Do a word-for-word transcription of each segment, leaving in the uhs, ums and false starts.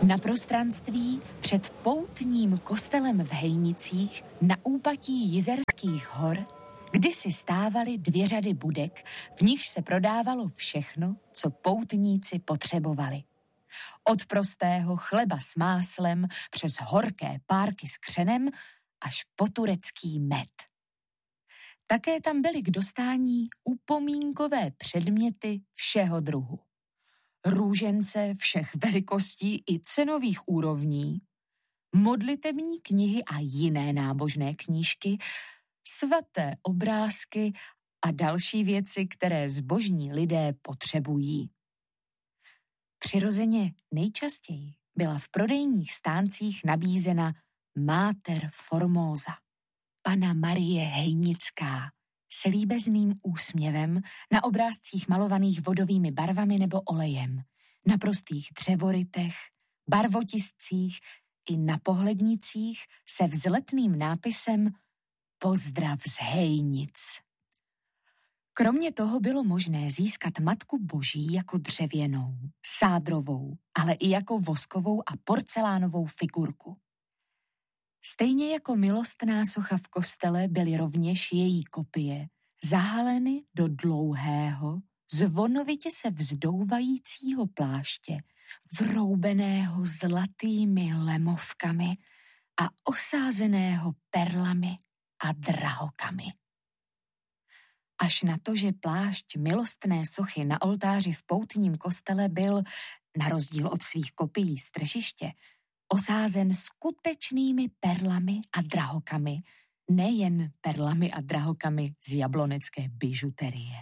Na prostranství před poutním kostelem v Hejnicích na úpatí Jizerských hor kdysi stávaly dvě řady budek, v nichž se prodávalo všechno, co poutníci potřebovali. Od prostého chleba s máslem přes horké párky s křenem až po turecký med. Také tam byly k dostání upomínkové předměty všeho druhu. Růžence všech velikostí i cenových úrovní, modlitební knihy a jiné nábožné knížky, svaté obrázky a další věci, které zbožní lidé potřebují. Přirozeně nejčastěji byla v prodejních stáncích nabízena Mater Formosa, Panna Marie Hejnická, s líbezným úsměvem, na obrázcích malovaných vodovými barvami nebo olejem, na prostých dřevorytech, barvotiscích i na pohlednicích se vzletným nápisem Pozdrav z Hejnic. Kromě toho bylo možné získat Matku Boží jako dřevěnou, sádrovou, ale i jako voskovou a porcelánovou figurku. Stejně jako milostná socha v kostele byly rovněž její kopie zahaleny do dlouhého, zvonovitě se vzdouvajícího pláště, vroubeného zlatými lemovkami a osázeného perlami a drahokamy. Až na to, že plášť milostné sochy na oltáři v poutním kostele byl, na rozdíl od svých kopií z tržiště, osázen skutečnými perlami a drahokamy, nejen perlami a drahokamy z jablonecké bižuterie.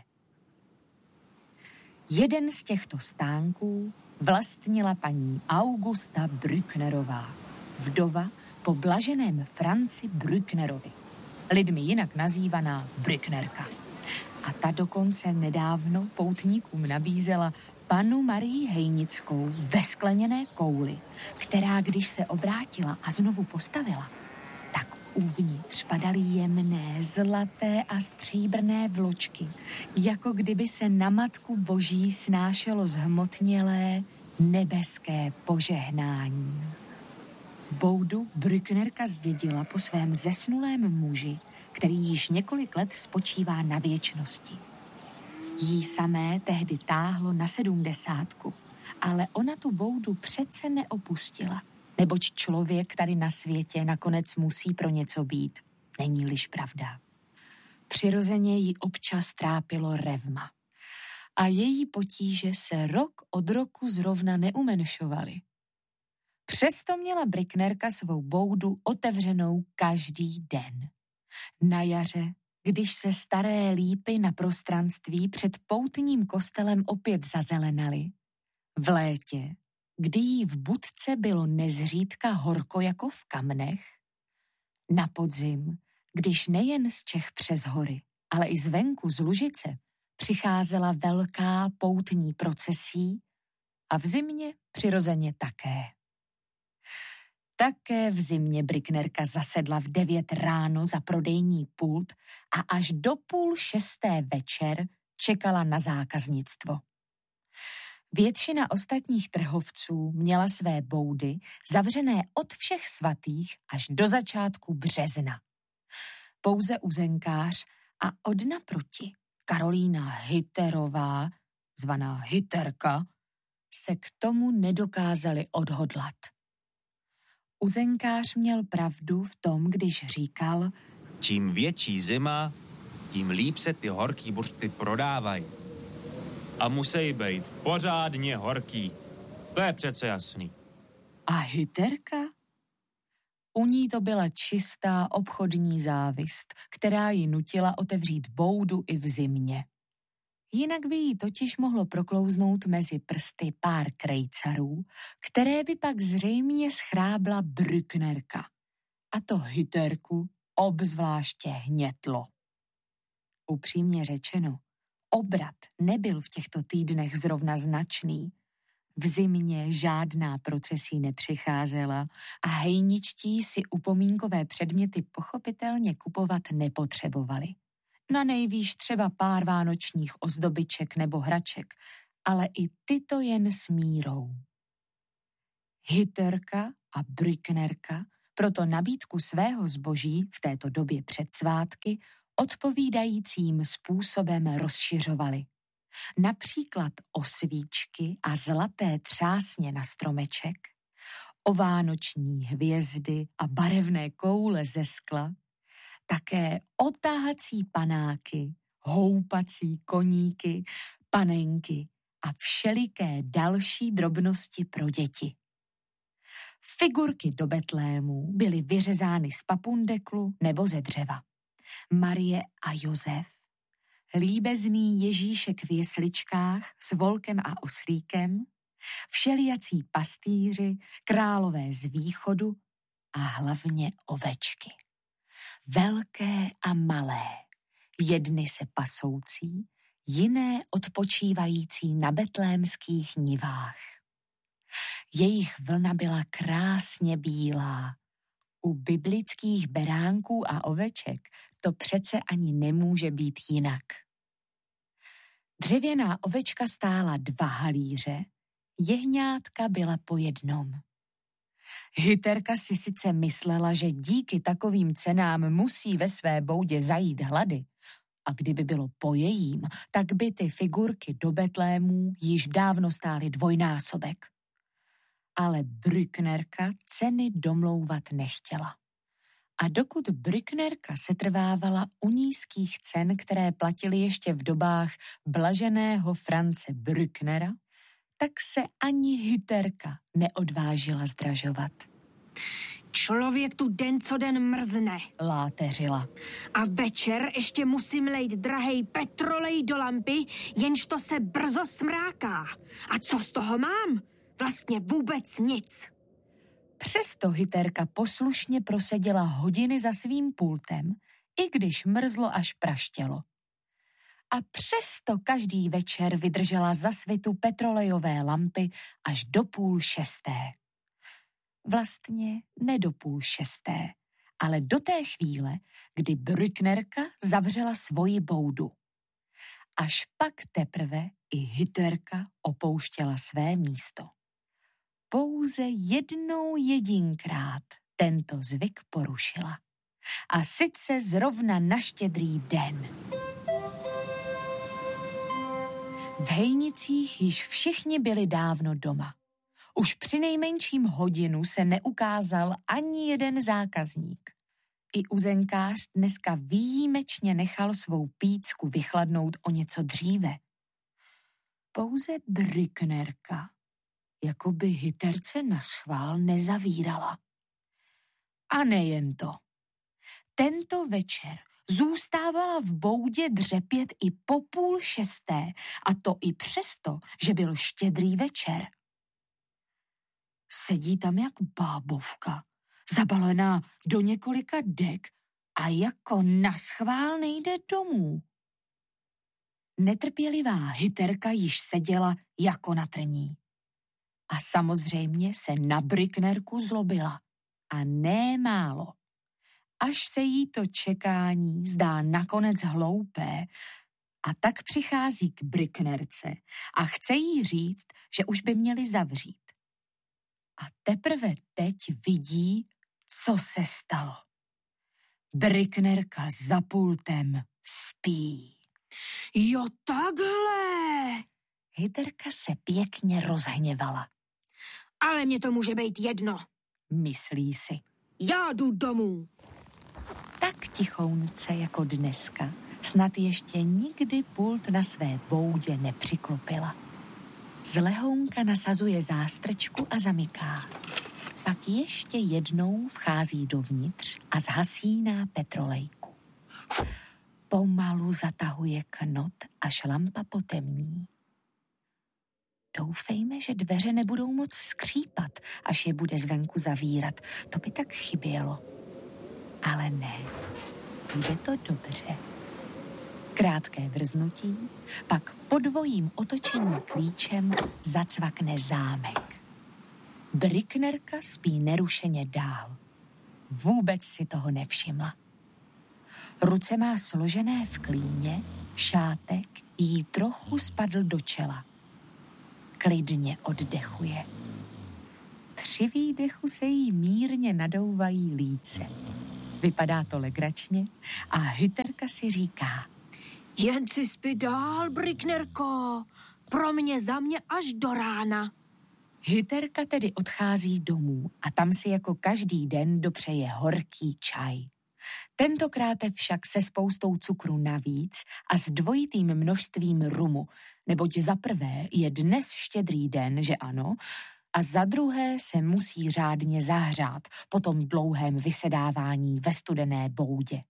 Jeden z těchto stánků vlastnila paní Augusta Brücknerová, vdova po blaženém Franci Brücknerovi, lidmi jinak nazývaná Brücknerka. A ta dokonce nedávno poutníkům nabízela Pannu Marii Hejnickou ve skleněné kouli, která, když se obrátila a znovu postavila, tak uvnitř padaly jemné, zlaté a stříbrné vločky, jako kdyby se na Matku Boží snášelo zhmotnělé nebeské požehnání. Boudu Brücknerka zdědila po svém zesnulém muži, který již několik let spočívá na věčnosti. Jí samé tehdy táhlo na sedmdesátku, ale ona tu boudu přece neopustila, neboť člověk tady na světě nakonec musí pro něco být, není-liž pravda. Přirozeně jí občas trápilo revma a její potíže se rok od roku zrovna neumenšovaly. Přesto měla Brücknerka svou boudu otevřenou každý den. Na jaře, když se staré lípy na prostranství před poutním kostelem opět zazelenaly, v létě, kdy jí v budce bylo nezřídka horko jako v kamnech, na podzim, když nejen z Čech přes hory, ale i zvenku z Lužice přicházela velká poutní procesí a v zimě přirozeně také. Také v zimě Brücknerka zasedla v devět ráno za prodejní pult a až do půl šesté večer čekala na zákaznictvo. Většina ostatních trhovců měla své boudy zavřené od všech svatých až do začátku března. Pouze uzenkář a odnaproti Karolína Hiterová, zvaná Hiterka, se k tomu nedokázali odhodlat. Uzenkář měl pravdu v tom, když říkal: čím větší zima, tím líp se ty horký buřty prodávají. A musí být pořádně horký. To je přece jasný. A Hiterka? U ní to byla čistá obchodní závist, která ji nutila otevřít boudu i v zimě. Jinak by jí totiž mohlo proklouznout mezi prsty pár krejcarů, které by pak zřejmě schrábla Brücknerka. A to Hiterku obzvláště hnětlo. Upřímně řečeno, obrat nebyl v těchto týdnech zrovna značný. V zimě žádná procesí nepřicházela a hejničtí si upomínkové předměty pochopitelně kupovat nepotřebovali. Na nejvýš třeba pár vánočních ozdobiček nebo hraček, ale i tyto jen s mírou. Hyterka a Brücknerka proto nabídku svého zboží v této době před svátky odpovídajícím způsobem rozšiřovali. Například o svíčky a zlaté třásně na stromeček, o vánoční hvězdy a barevné koule ze skla, také o tahací panáky, houpací koníky, panenky a všeliké další drobnosti pro děti. Figurky do Betlému byly vyřezány z papundeklu nebo ze dřeva. Marie a Josef, líbezný Ježíšek v jesličkách s volkem a oslíkem, všelijací pastýři, králové z východu a hlavně ovečky. Velké a malé, jedny se pasoucí, jiné odpočívající na betlémských nivách. Jejich vlna byla krásně bílá. U biblických beránků a oveček to přece ani nemůže být jinak. Dřevěná ovečka stála dva halíře, jehňátka byla po jednom. Hyterka si sice myslela, že díky takovým cenám musí ve své boudě zajít hlady, a kdyby bylo po jejím, tak by ty figurky do Betlémů již dávno stály dvojnásobek. Ale Brücknerka ceny domlouvat nechtěla. A dokud Brücknerka setrvávala u nízkých cen, které platily ještě v dobách blaženého Franze Brücknera, tak se ani Hyterka neodvážila zdražovat. Člověk tu den co den mrzne, láteřila. A večer ještě musím lejt drahej petrolej do lampy, jenž to se brzo smráká. A co z toho mám? Vlastně vůbec nic. Přesto Hyterka poslušně proseděla hodiny za svým pultem, i když mrzlo až praštělo. A přesto každý večer vydržela za svitu petrolejové lampy až do půl šesté. Vlastně ne do půl šesté, ale do té chvíle, kdy Brücknerka zavřela svoji boudu. Až pak teprve i Hyterka opouštěla své místo. Pouze jednou jedinkrát tento zvyk porušila. A sice zrovna na Štědrý den. V Hejnicích již všichni byli dávno doma. Už při nejmenším hodinu se neukázal ani jeden zákazník. I uzenkář dneska výjimečně nechal svou pícku vychladnout o něco dříve. Pouze Brücknerka jako by Hyterce naschvál nezavírala. A nejen to. Tento večer zůstávala v boudě dřepět i po půl šesté, a to i přesto, že byl štědrý večer. Sedí tam jak bábovka, zabalená do několika dek a jako naschvál nejde domů. Netrpělivá Hyterka již seděla jako na trní. A samozřejmě se na Brücknerku zlobila. A ne málo. Až se jí to čekání zdá nakonec hloupé, a tak přichází k Brücknerce a chce jí říct, že už by měli zavřít. A teprve teď vidí, co se stalo. Brücknerka za pultem spí. Jo, takhle! Hyterka se pěkně rozhněvala. Ale mně to může být jedno. Myslí si. Já jdu domů. Tak tichounce jako dneska snad ještě nikdy pult na své boudě nepřiklopila. Z lehounka nasazuje zástrčku a zamyká. Pak ještě jednou vchází dovnitř a zhasíná petrolejku. Pomalu zatahuje knot, až lampa potemní. Doufejme, že dveře nebudou moc skřípat, až je bude zvenku zavírat. To by tak chybělo. Ale ne, jde to dobře. Krátké vrznutí, pak po dvojím otočení klíčem zacvakne zámek. Brücknerka spí nerušeně dál. Vůbec si toho nevšimla. Ruce má složené v klíně, šátek jí trochu spadl do čela. Klidně oddechuje. při výdechu se jí mírně nadouvají líce. Vypadá to legračně a Hyterka si říká: Jen si spí dál, Brücknerko, pro mě za mě až do rána. Hyterka tedy odchází domů a tam si jako každý den dopřeje horký čaj. Tentokráte však se spoustou cukru navíc a s dvojitým množstvím rumu, neboť za prvé je dnes štědrý den, že ano, a za druhé se musí řádně zahřát po tom dlouhém vysedávání ve studené boudě.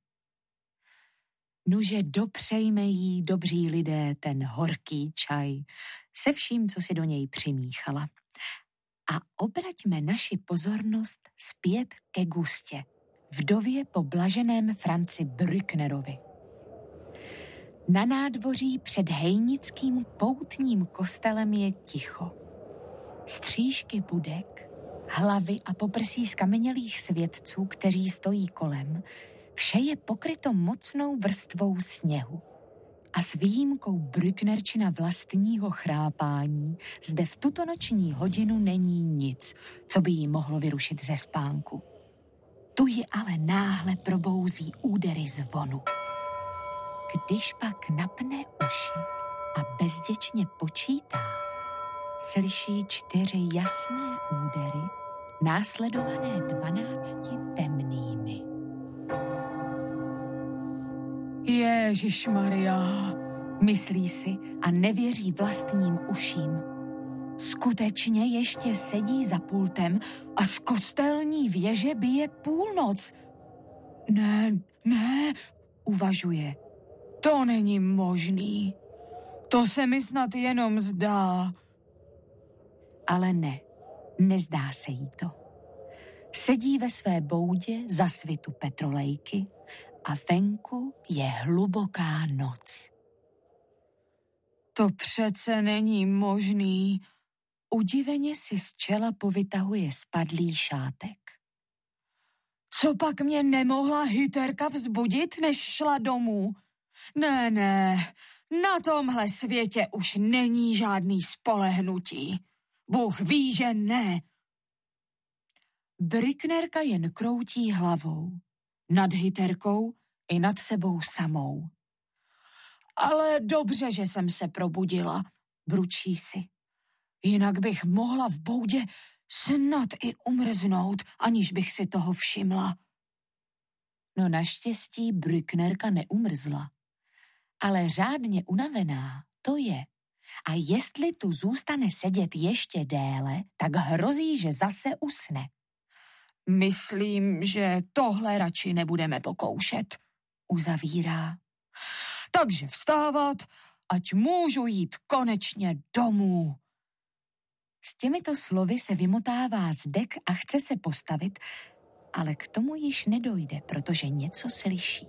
Nuže dopřejme jí, dobří lidé, ten horký čaj se vším, co si do něj přimíchala. A obraťme naši pozornost zpět ke Gustě, vdově po blaženém Franci Brücknerovi. Na nádvoří před hejnickým poutním kostelem je ticho. Střížky budek, hlavy a poprsí skamenělých svědců, kteří stojí kolem, vše je pokryto mocnou vrstvou sněhu. A s výjimkou Brücknerčina vlastního chrápání zde v tuto noční hodinu není nic, co by jí mohlo vyrušit ze spánku. Tu ji ale náhle probouzí údery zvonu. Když pak napne uši a bezděčně počítá, slyší čtyři jasné údery, následované dvanácti temnými. Ježišmarja, myslí si a nevěří vlastním uším. Skutečně ještě sedí za pultem a z kostelní věže bije půlnoc. Ne, ne, uvažuje. To není možný. To se mi snad jenom zdá. Ale ne, nezdá se jí to. Sedí ve své boudě za svitu petrolejky a venku je hluboká noc. To přece není možný. Udiveně si z čela povytahuje spadlý šátek. Co pak mě nemohla Hyterka vzbudit, než šla domů? Ne, ne, na tomhle světě už není žádný spolehnutí. Bůh ví, že ne. Brücknerka jen kroutí hlavou. Nad Hyterkou i nad sebou samou. Ale dobře, že jsem se probudila, bručí si. Jinak bych mohla v boudě snad i umrznout, aniž bych si toho všimla. No naštěstí Brücknerka neumrzla. Ale řádně unavená to je. A jestli tu zůstane sedět ještě déle, tak hrozí, že zase usne. Myslím, že tohle radši nebudeme pokoušet, uzavírá. Takže vstávat, ať můžu jít konečně domů. S těmito slovy se vymotává z dek a chce se postavit, ale k tomu již nedojde, protože něco slyší.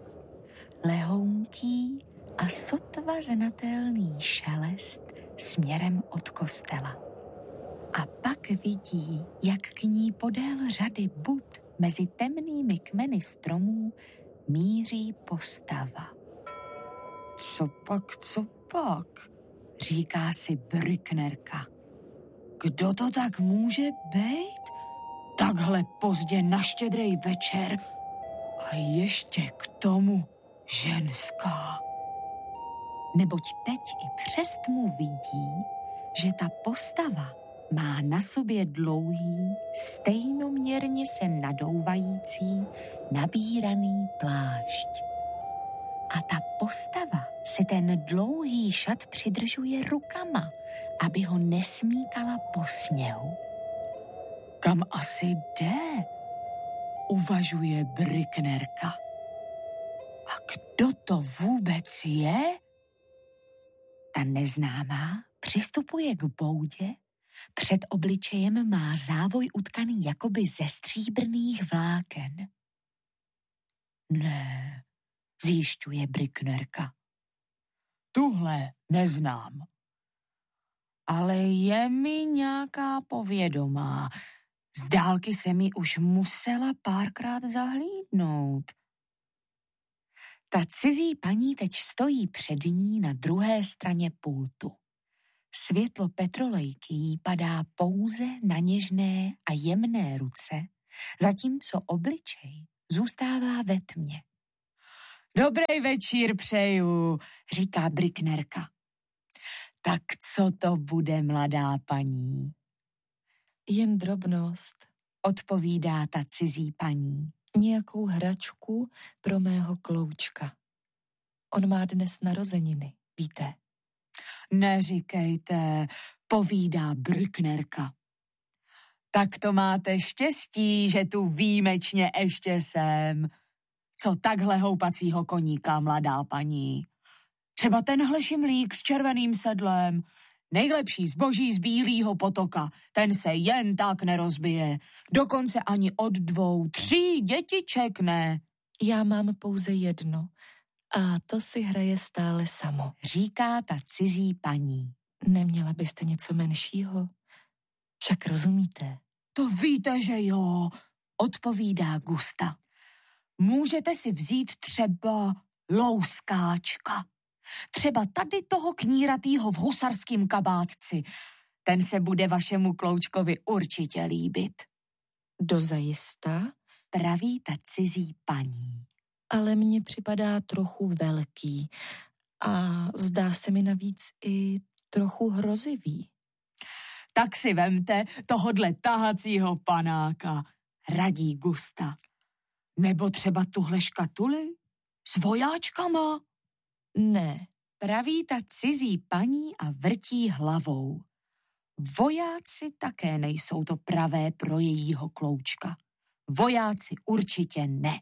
Lehounký a sotva znatelný šelest směrem od kostela. A pak vidí, jak k ní podél řady bud mezi temnými kmeny stromů míří postava. Co pak, co pak, říká si Brücknerka. Kdo to tak může být? Takhle pozdě na štědrej večer a ještě k tomu ženská. Neboť teď i přes tmu vidí, že ta postava má na sobě dlouhý, stejnoměrně se nadouvající, nabíraný plášť. A ta postava si ten dlouhý šat přidržuje rukama, aby ho nesmíkala po sněhu. Kam asi jde? Uvažuje Brücknerka. A kdo to vůbec je? Ta neznámá přistupuje k boudě, před obličejem má závoj utkaný jakoby ze stříbrných vláken. Ne, zjišťuje Brücknerka. Tuhle neznám. Ale je mi nějaká povědomá. Z dálky se mi už musela párkrát zahlídnout. Ta cizí paní teď stojí před ní na druhé straně pultu. Světlo petrolejky jí padá pouze na něžné a jemné ruce, zatímco obličej zůstává ve tmě. Dobrý večír přeju, říká Brücknerka. Tak co to bude, mladá paní? Jen drobnost, odpovídá ta cizí paní. Nějakou hračku pro mého kloučka. On má dnes narozeniny, víte? Neříkejte, povídá Brücknerka. Tak to máte štěstí, že tu výjimečně ještě jsem. Co takhle houpacího koníka, mladá paní? Třeba tenhle šimlík s červeným sedlem. Nejlepší zboží z Bílýho potoka. Ten se jen tak nerozbije. Dokonce ani od dvou, tří dětiček ne. Já mám pouze jedno a to si hraje stále samo, říká ta cizí paní. Neměla byste něco menšího? Však rozumíte. To víte, že jo, odpovídá Gusta. Můžete si vzít třeba louskáčka. Třeba tady toho kníratýho v husarském kabátci. Ten se bude vašemu kloučkovi určitě líbit. Dozajista? Praví ta cizí paní. Ale mně připadá trochu velký a zdá se mi navíc i trochu hrozivý. Tak si vemte tohodle tahacího panáka, radí Gusta. Nebo třeba tuhle škatuli s vojáčkama? Ne. Praví ta cizí paní a vrtí hlavou. Vojáci také nejsou to pravé pro jejího kloučka. Vojáci určitě ne.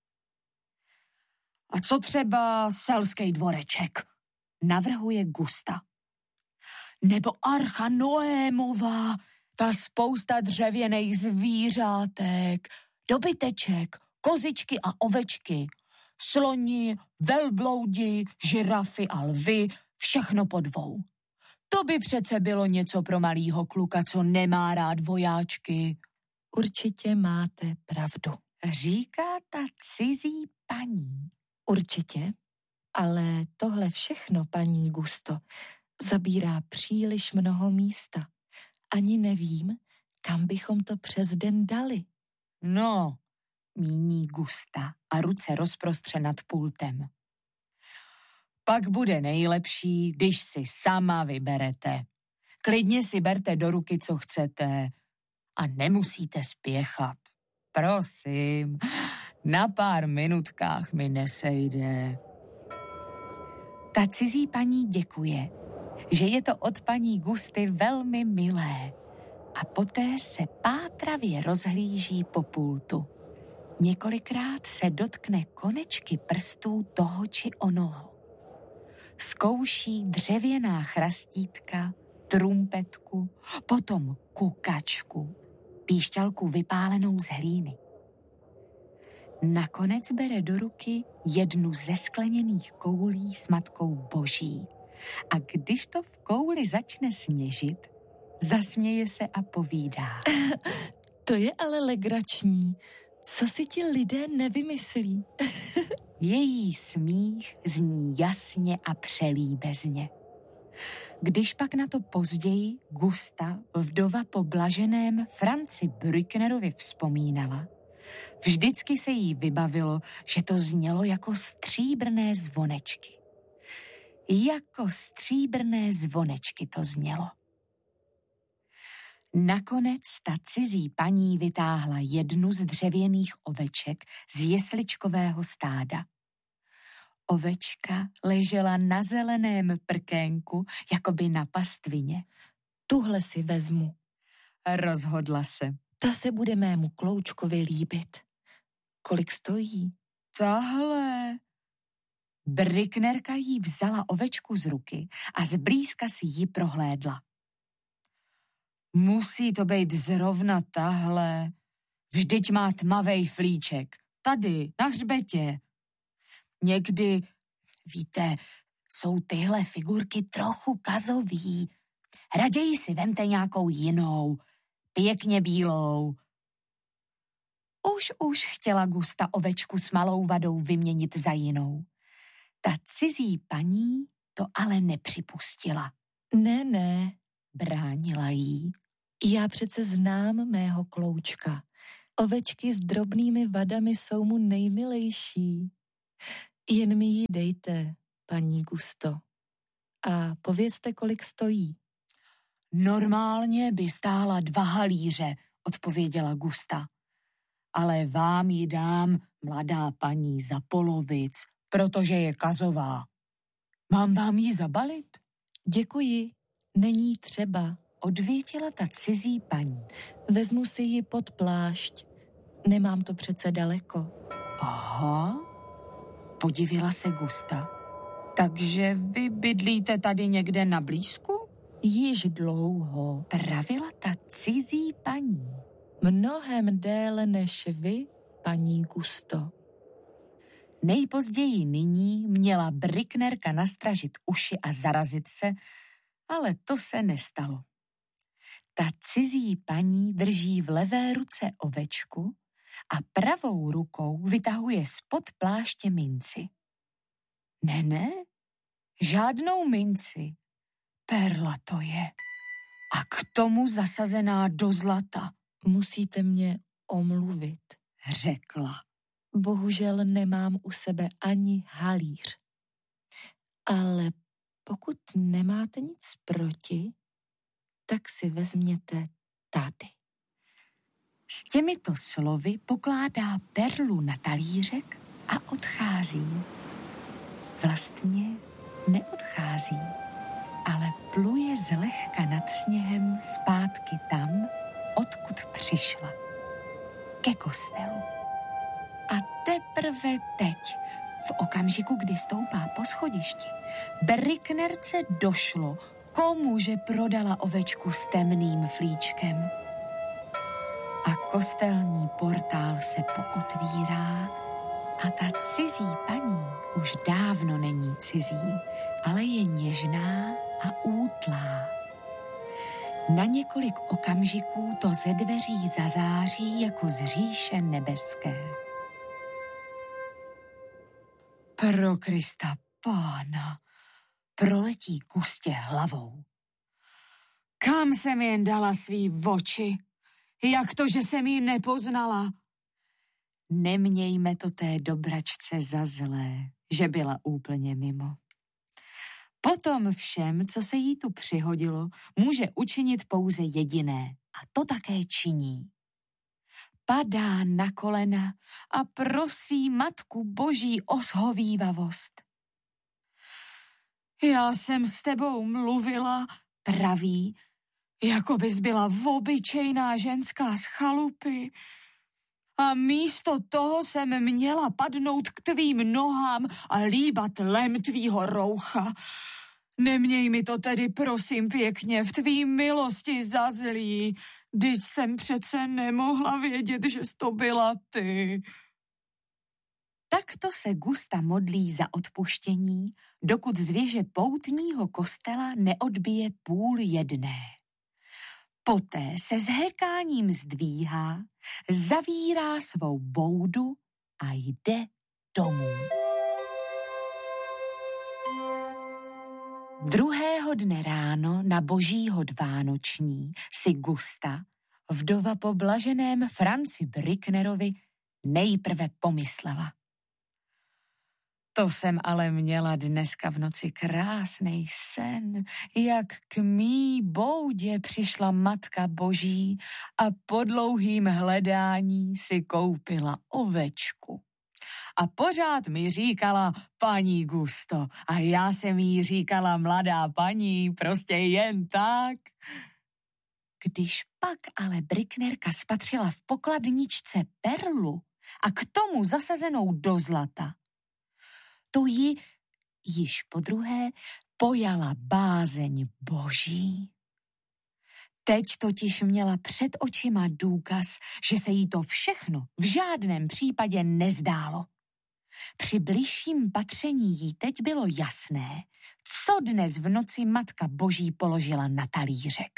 A co třeba selský dvoreček? Navrhuje Gusta. Nebo archa Noémová, ta spousta dřevěných zvířátek, dobyteček, kozičky a ovečky, sloni, velbloudi, žirafy a lvy, všechno po dvou. To by přece bylo něco pro malýho kluka, co nemá rád vojáčky. Určitě máte pravdu, říká ta cizí paní. Určitě, ale tohle všechno, paní Gusto, zabírá příliš mnoho místa. Ani nevím, kam bychom to přes den dali. No, míní Gusta a ruce rozprostře nad pultem. Pak bude nejlepší, když si sama vyberete. Klidně si berte do ruky, co chcete a nemusíte spěchat. Prosím, na pár minutkách mi nesejde. Ta cizí paní děkuje, že je to od paní Gusty velmi milé a poté se pátravě rozhlíží po pultu. Několikrát se dotkne konečky prstů toho či onoho. Zkouší dřevěná chrastítka, trumpetku, potom kukačku, píšťalku vypálenou z hlíny. Nakonec bere do ruky jednu ze skleněných koulí s Matkou Boží. A když to v kouli začne sněžit, zasměje se a povídá. To je ale legrační. Co si ti lidé nevymyslí? Její smích zní jasně a přelíbezně. Když pak na to později Gusta, vdova po blaženém Franci Brücknerovi, vzpomínala, vždycky se jí vybavilo, že to znělo jako stříbrné zvonečky. Jako stříbrné zvonečky to znělo. Nakonec ta cizí paní vytáhla jednu z dřevěných oveček z jesličkového stáda. Ovečka ležela na zeleném prkénku, jakoby na pastvině. Tuhle si vezmu. Rozhodla se. Ta se bude mému kloučkovi líbit. Kolik stojí? Tahle. Brücknerka jí vzala ovečku z ruky a zblízka si ji prohlédla. Musí to být zrovna tahle. Vždyť má tmavej flíček. Tady, na hřbetě. Někdy, víte, jsou tyhle figurky trochu kazový. Raději si vemte nějakou jinou, pěkně bílou. Už, už chtěla Gusta ovečku s malou vadou vyměnit za jinou. Ta cizí paní to ale nepřipustila. Ne, ne, bránila jí. Já přece znám mého kloučka. Ovečky s drobnými vadami jsou mu nejmilejší. Jen mi ji dejte, paní Gusto. A povězte, kolik stojí. Normálně by stála dva halíře, odpověděla Gusta. Ale vám ji dám, mladá paní, za polovic, protože je kazová. Mám vám ji zabalit? Děkuji, není třeba, odvětila ta cizí paní. Vezmu si ji pod plášť, nemám to přece daleko. Aha, podivila se Gusta. Takže vy bydlíte tady někde na blízku? Již dlouho, pravila ta cizí paní. Mnohem déle než vy, paní Gusto. Nejpozději nyní měla Brücknerka nastražit uši a zarazit se, ale to se nestalo. Ta cizí paní drží v levé ruce ovečku a pravou rukou vytahuje spod pláště minci. Ne, ne, žádnou minci. Perla to je. A k tomu zasazená do zlata. Musíte mě omluvit, řekla. Bohužel nemám u sebe ani halíř. Ale pokud nemáte nic proti, tak si vezměte tady. S těmito slovy pokládá perlu na talířek a odchází. Vlastně neodchází, ale pluje zlehka nad sněhem zpátky tam, odkud přišla. Ke kostelu. A teprve teď, v okamžiku, kdy stoupá po schodišti, Brücknerce došlo, komu že prodala ovečku s temným flíčkem. A kostelní portál se pootvírá a ta cizí paní už dávno není cizí, ale je něžná a útlá. Na několik okamžiků to ze dveří zazáří jako z říše nebeské. Pro Krista Pána, proletí Gustě hlavou. Kam jsem jen dala svý oči? Jak to, že jsem ji nepoznala? Nemějme to té dobračce za zlé, že byla úplně mimo. Potom všem, co se jí tu přihodilo, může učinit pouze jediné a to také činí. Padá na kolena a prosí Matku Boží o shovívavost. Já jsem s tebou mluvila, praví, jako bys byla obyčejná ženská z chalupy. A místo toho jsem měla padnout k tvým nohám a líbat lem tvýho roucha. Neměj mi to tedy, prosím pěkně, v tvý milosti za zlý, vždyť jsem přece nemohla vědět, že jsi to byla ty. Takto se Gusta modlí za odpuštění, dokud z věže poutního kostela neodbije půl jedné. Poté se s hekáním zdvíhá, zavírá svou boudu a jde domů. Druhého dne ráno na božího dvánoční si Gusta, vdova po blaženém Franci Brücknerovi, nejprve pomyslela. To jsem ale měla dneska v noci krásnej sen, jak k mý boudě přišla Matka Boží a po dlouhým hledání si koupila ovečku. A pořád mi říkala paní Gusto a já jsem jí říkala mladá paní, prostě jen tak. Když pak ale Brücknerka spatřila v pokladničce perlu a k tomu zasazenou do zlata, to ji již podruhé pojala bázeň Boží. Teď totiž měla před očima důkaz, že se jí to všechno v žádném případě nezdálo. Při bližším patření jí teď bylo jasné, co dnes v noci Matka Boží položila na talířek.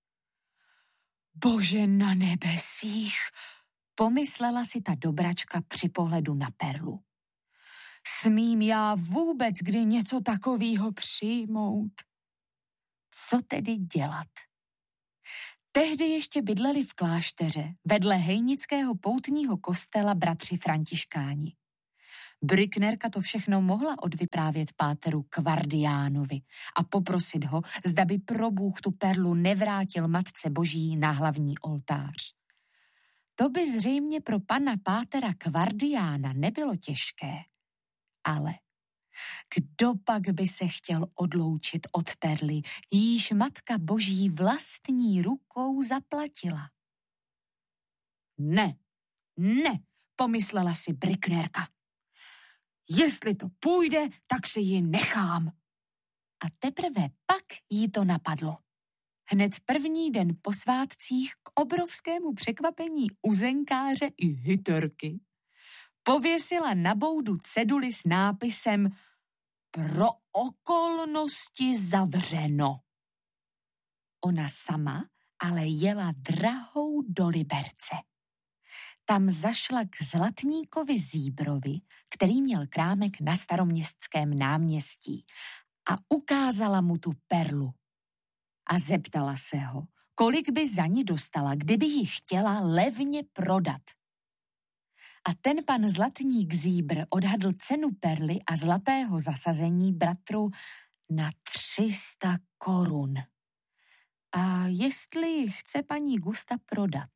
Bože na nebesích, pomyslela si ta dobračka při pohledu na perlu. Smím já vůbec kdy něco takového přijmout? co tedy dělat. Tehdy ještě bydleli v klášteře vedle hejnického poutního kostela bratři františkáni. Brücknerka to všechno mohla odvyprávět páteru Kvardiánovi a poprosit ho, zda by probůh tu perlu nevrátil Matce Boží na hlavní oltář. To by zřejmě pro pana pátera Kvardiána nebylo těžké, ale kdo pak by se chtěl odloučit od perly, jíž Matka Boží vlastní rukou zaplatila? Ne, ne, pomyslela si Brücknerka. Jestli to půjde, tak si ji nechám. A teprve pak jí to napadlo. Hned první den po svátcích k obrovskému překvapení uzenkáře i hyterky pověsila na boudu ceduli s nápisem Pro okolnosti zavřeno. Ona sama ale jela drahou do Liberce. Tam zašla k zlatníkovi Zíbrovi, který měl krámek na Staroměstském náměstí, a ukázala mu tu perlu. A zeptala se ho, kolik by za ní dostala, kdyby ji chtěla levně prodat. A ten pan zlatník Zíbr odhadl cenu perly a zlatého zasazení bratru na tři sta korun. A jestli ji chce paní Gusta prodat?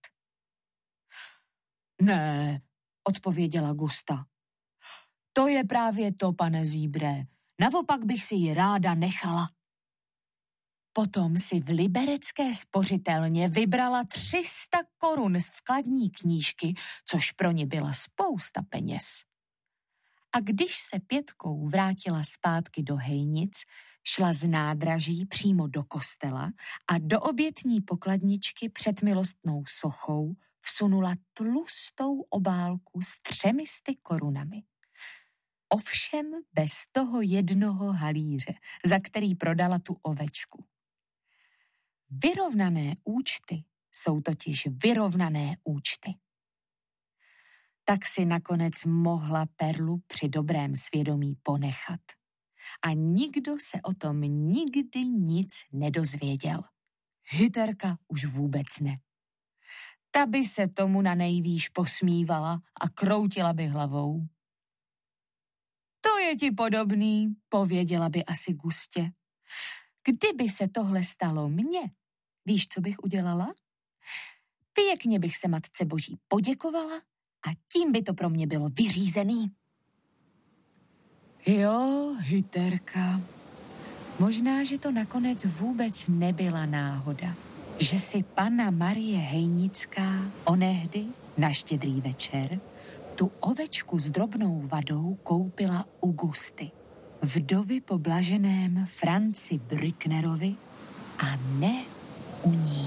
Ne, odpověděla Gusta. To je právě to, pane Zíbre. Naopak bych si ji ráda nechala. Potom si v liberecké spořitelně vybrala tři sta korun z vkladní knížky, což pro ně byla spousta peněz. A když se Pětkou vrátila zpátky do Hejnic, šla z nádraží přímo do kostela a do obětní pokladničky před milostnou sochou vsunula tlustou obálku s třemisty korunami. Ovšem bez toho jednoho halíře, za který prodala tu ovečku. Vyrovnané účty jsou totiž vyrovnané účty. Tak si nakonec mohla perlu při dobrém svědomí ponechat. A nikdo se o tom nikdy nic nedozvěděl. Hyterka už vůbec ne. Ta by se tomu na nejvýš posmívala a kroutila by hlavou. To je ti podobný, pověděla by asi Gustě. Kdyby se tohle stalo mně, víš, co bych udělala? Pěkně bych se Matce Boží poděkovala a tím by to pro mě bylo vyřízený. Jo, Hyterka, možná, že to nakonec vůbec nebyla náhoda, že si panna Marie Hejnická onehdy na Štědrý večer tu ovečku s drobnou vadou koupila u Gusty, vdovy po blaženém Franci Brücknerovi, a ne u ní.